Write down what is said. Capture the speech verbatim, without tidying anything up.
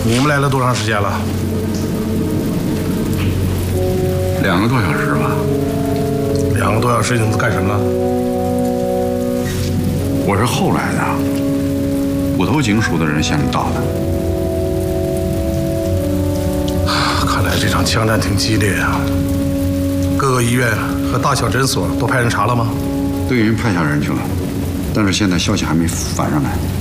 你们来了多长时间了？ 两个多小时吧。 两个多小时，你们干什么了？ 我是后来的，捕头警署的人先到的。 看来这场枪战挺激烈啊！各个医院和大小诊所都派人查了吗？ 都已经派下人去了，但是现在消息还没反上来。